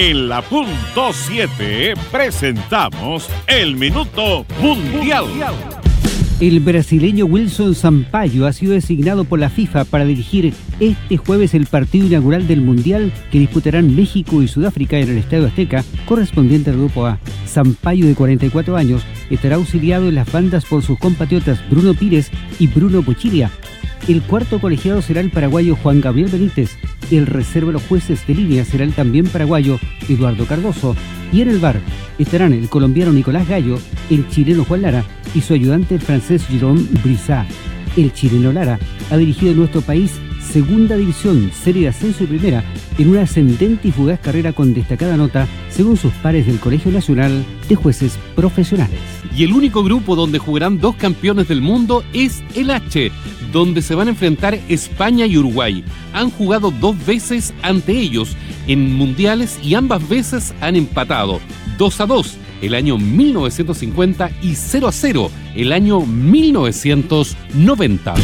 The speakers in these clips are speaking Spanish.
En la punto 7 presentamos el Minuto Mundial. El brasileño Wilson Sampaio ha sido designado por la FIFA para dirigir este jueves el partido inaugural del Mundial que disputarán México y Sudáfrica en el Estadio Azteca, correspondiente al Grupo A. Sampaio, de 44 años, estará auxiliado en las bandas por sus compatriotas Bruno Pires y Bruno Pochilia. El cuarto colegiado será el paraguayo Juan Gabriel Benítez. El reserva de los jueces de línea será el también paraguayo Eduardo Cardoso. Y en el VAR estarán el colombiano Nicolás Gallo, el chileno Juan Lara y su ayudante el francés Jérôme Brissat. El chileno Lara ha dirigido en nuestro país Segunda División, Serie de Ascenso y Primera, en una ascendente y fugaz carrera con destacada nota, según sus pares del Colegio Nacional de Jueces Profesionales. Y el único grupo donde jugarán dos campeones del mundo es el H, donde se van a enfrentar España y Uruguay. Han jugado 2 veces ante ellos en mundiales y ambas veces han empatado 2-2 el año 1950 y 0-0 el año 1990.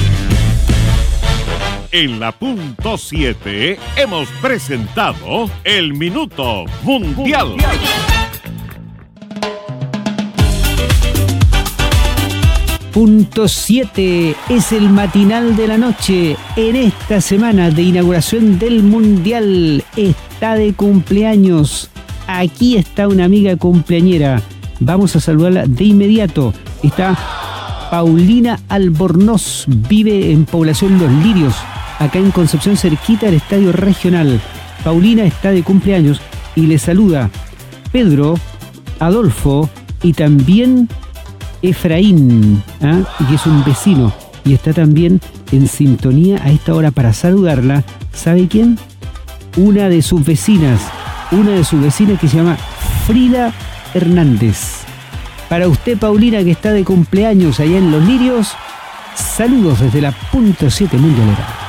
En la punto 7 hemos presentado el Minuto Mundial. Punto 7 es el matinal de la noche. En esta semana de inauguración del Mundial está de cumpleaños. Aquí está una amiga cumpleañera. Vamos a saludarla de inmediato. Está Paulina Albornoz, vive en Población Los Lirios, acá en Concepción, cerquita del Estadio Regional. Paulina está de cumpleaños y le saluda Pedro, Adolfo y también Efraín, y es un vecino y está también en sintonía a esta hora para saludarla. ¿Sabe quién? Una de sus vecinas que se llama Frida Hernández. Para usted, Paulina, que está de cumpleaños allá en Los Lirios, saludos desde la punto 7 Mundialera.